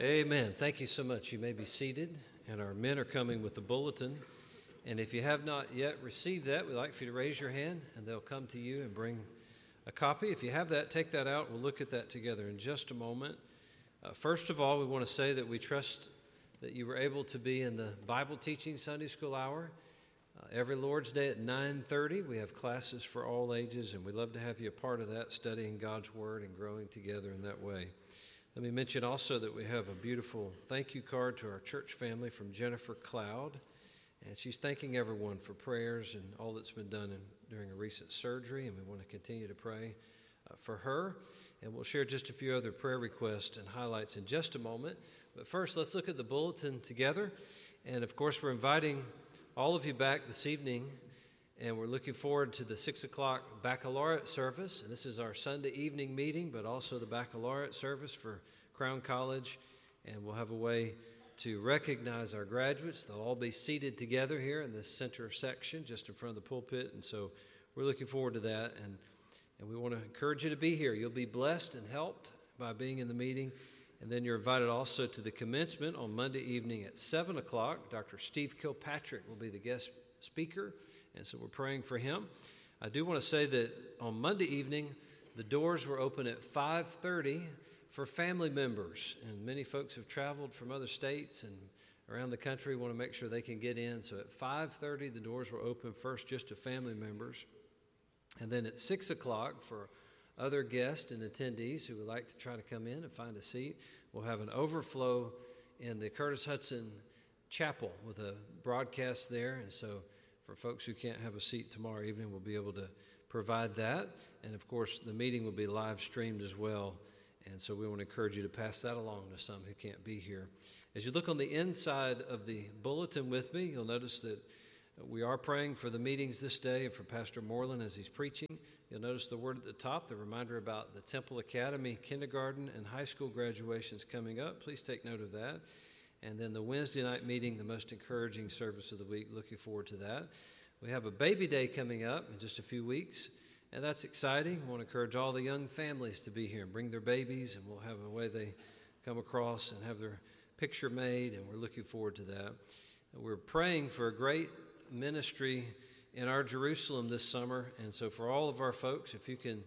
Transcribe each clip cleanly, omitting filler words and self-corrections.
Amen. Thank you so much. You may be seated, and our men are coming with the bulletin. And if you have not yet received that, we'd like for you to raise your hand, and they'll come to you and bring a copy. If you have that, take that out. We'll look at that together in just a moment. First of all, we want to say that we trust that you were able to be in the Bible teaching Sunday school hour. Every Lord's Day at 9:30, we have classes for all ages, and we'd love to have you a part of that, studying God's Word and growing together in that way. Let me mention also that we have a beautiful thank you card to our church family from Jennifer Cloud, and she's thanking everyone for prayers and all that's been done during a recent surgery, and we want to continue to pray for her. And we'll share just a few other prayer requests and highlights in just a moment. But first, let's look at the bulletin together. And of course, we're inviting all of you back this evening, and we're looking forward to the 6 o'clock baccalaureate service. And this is our Sunday evening meeting, but also the baccalaureate service for Crown College. And we'll have a way to recognize our graduates. They'll all be seated together here in this center section, just in front of the pulpit. And so we're looking forward to that. And we want to encourage you to be here. You'll be blessed and helped by being in the meeting. And then you're invited also to the commencement on Monday evening at 7 o'clock. Dr. Steve Kilpatrick will be the guest speaker, and so we're praying for him. I do want to say that on Monday evening, the doors were open at 5:30 for family members, and many folks have traveled from other states and around the country, want to make sure they can get in. So at 5:30, the doors were open first just to family members, and then at 6 o'clock for other guests and attendees who would like to try to come in and find a seat. We'll have an overflow in the Curtis Hudson Chapel with a broadcast there. And so for folks who can't have a seat tomorrow evening, we'll be able to provide that. And of course, the meeting will be live streamed as well. And so we want to encourage you to pass that along to some who can't be here. As you look on the inside of the bulletin with me, you'll notice that we are praying for the meetings this day and for Pastor Moreland as he's preaching. You'll notice the word at the top, the reminder about the Temple Academy kindergarten and high school graduations coming up. Please take note of that. And then the Wednesday night meeting, the most encouraging service of the week. Looking forward to that. We have a baby day coming up in just a few weeks, and that's exciting. I want to encourage all the young families to be here and bring their babies, and we'll have a way they come across and have their picture made, and we're looking forward to that. We're praying for a great ministry in our Jerusalem this summer, and so for all of our folks, if you can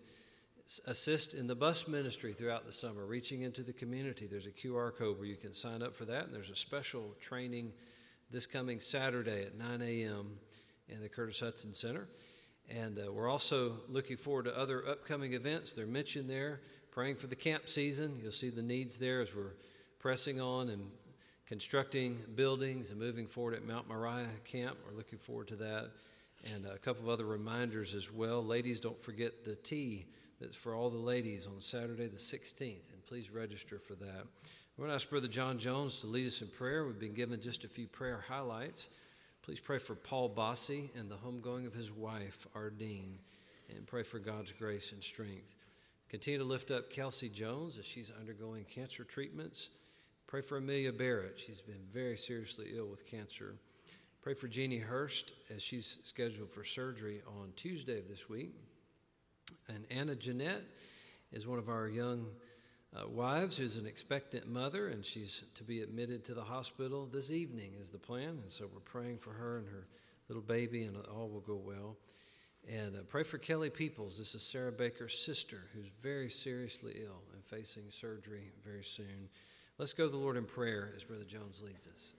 assist in the bus ministry throughout the summer, reaching into the community, there's a QR code where you can sign up for that, and there's a special training this coming Saturday at 9 a.m. in the Curtis Hudson Center. And we're also looking forward to other upcoming events. They're mentioned there, praying for the camp season. You'll see the needs there as we're pressing on and constructing buildings and moving forward at Mount Moriah Camp. We're looking forward to that. And a couple of other reminders as well. Ladies, don't forget the tea that's for all the ladies on Saturday the 16th, and please register for that. We're going to ask Brother John Jones to lead us in prayer. We've been given just a few prayer highlights. Please pray for Paul Bossy and the homegoing of his wife, Ardeen, and pray for God's grace and strength. Continue to lift up Kelsey Jones as she's undergoing cancer treatments. Pray for Amelia Barrett. She's been very seriously ill with cancer. Pray for Jeannie Hurst as she's scheduled for surgery on Tuesday of this week. And Anna Jeanette is one of our young wives who's an expectant mother, and she's to be admitted to the hospital this evening is the plan. And so we're praying for her and her little baby, and all will go well. And pray for Kelly Peoples. This is Sarah Baker's sister who's very seriously ill and facing surgery very soon. Let's go to the Lord in prayer as Brother Jones leads us.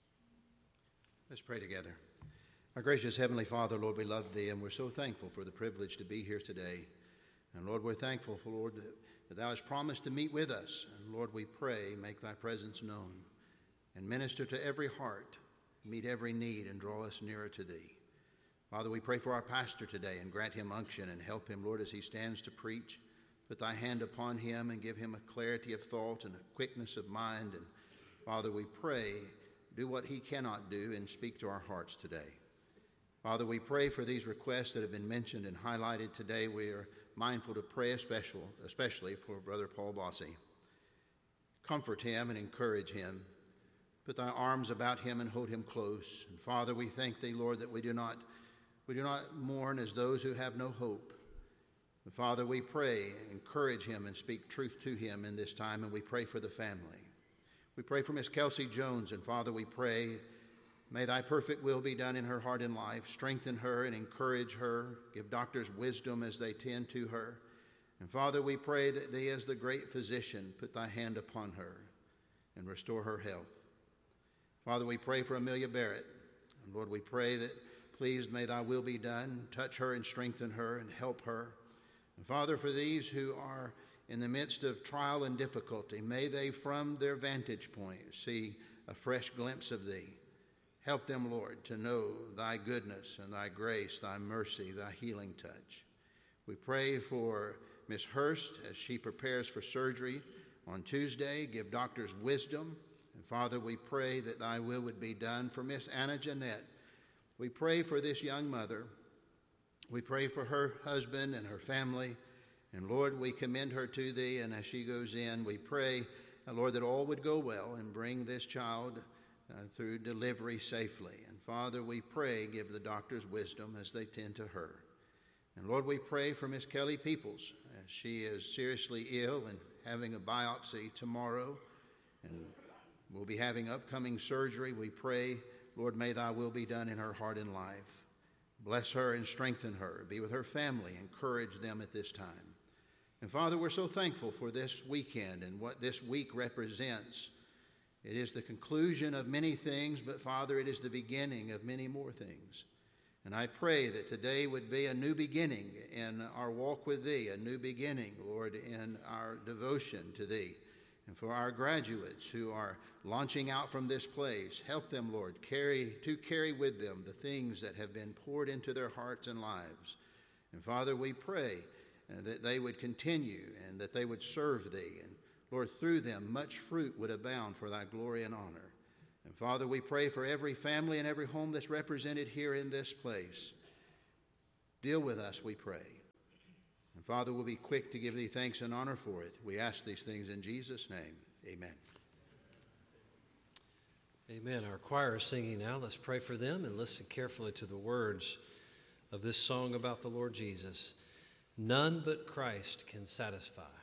Let's pray together. Our gracious Heavenly Father, Lord, we love Thee, and we're so thankful for the privilege to be here today. And Lord, we're thankful for, Lord, that Thou hast promised to meet with us. And Lord, we pray, make Thy presence known and minister to every heart, meet every need, and draw us nearer to Thee. Father, we pray for our pastor today and grant him unction and help him, Lord, as he stands to preach. Put Thy hand upon him and give him a clarity of thought and a quickness of mind. And Father, we pray, do what he cannot do and speak to our hearts today. Father, we pray for these requests that have been mentioned and highlighted today. We are mindful to pray especially for Brother Paul Bossy. Comfort him and encourage him. Put Thy arms about him and hold him close. And Father, we thank Thee, Lord, that we do not mourn as those who have no hope. But Father, we pray, encourage him and speak truth to him in this time, and we pray for the family. We pray for Miss Kelsey Jones, and Father, we pray, may thy perfect will be done in her heart and life. Strengthen her and encourage her. Give doctors wisdom as they tend to her. And Father, we pray that thee as the great physician, put thy hand upon her and restore her health. Father, we pray for Amelia Barrett. And Lord, we pray that please may thy will be done. Touch her and strengthen her and help her. And Father, for these who are in the midst of trial and difficulty, may they from their vantage point see a fresh glimpse of thee. Help them, Lord, to know thy goodness and thy grace, thy mercy, thy healing touch. We pray for Miss Hurst as she prepares for surgery on Tuesday. Give doctors wisdom. And Father, we pray that thy will would be done for Miss Anna Jeanette. We pray for this young mother. We pray for her husband and her family. And Lord, we commend her to thee, and as she goes in, we pray, Lord, that all would go well and bring this child through delivery safely. And Father, we pray, give the doctors wisdom as they tend to her. And Lord, we pray for Miss Kelly Peoples, as she is seriously ill and having a biopsy tomorrow, and will be having upcoming surgery. We pray, Lord, may thy will be done in her heart and life. Bless her and strengthen her. Be with her family. Encourage them at this time. And Father, we're so thankful for this weekend and what this week represents. It is the conclusion of many things, but Father, it is the beginning of many more things. And I pray that today would be a new beginning in our walk with thee, a new beginning, Lord, in our devotion to thee. And for our graduates who are launching out from this place, help them, Lord, carry with them the things that have been poured into their hearts and lives. And Father, we pray that they would continue and that they would serve thee. And Lord, through them much fruit would abound for thy glory and honor. And Father, we pray for every family and every home that's represented here in this place. Deal with us, we pray. And Father, we'll be quick to give thee thanks and honor for it. We ask these things in Jesus' name. Amen. Amen. Our choir is singing now. Let's pray for them and listen carefully to the words of this song about the Lord Jesus. None but Christ can satisfy.